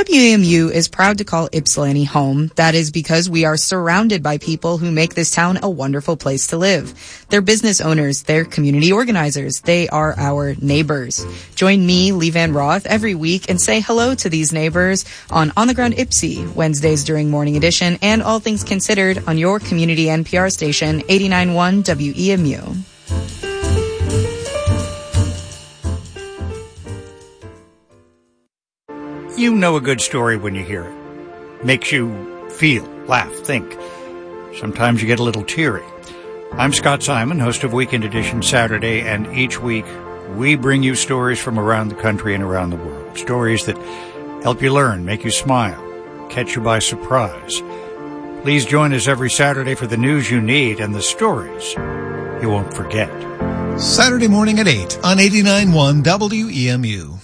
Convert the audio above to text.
WEMU is proud to call Ypsilanti home. That is because we are surrounded by people who make this town a wonderful place to live. They're business owners, they're community organizers, they are our neighbors. Join me, Lee Van Roth, every week and say hello to these neighbors on the Ground Ypsi, Wednesdays during Morning Edition, and All Things Considered on your community NPR station, 89.1 WEMU. You know a good story when you hear it. Makes you feel, laugh, think. Sometimes you get a little teary. I'm Scott Simon, host of Weekend Edition Saturday, and each week we bring you stories from around the country and around the world. Stories that help you learn, make you smile, catch you by surprise. Please join us every Saturday for the news you need and the stories you won't forget. Saturday morning at 8 on 89.1 WEMU.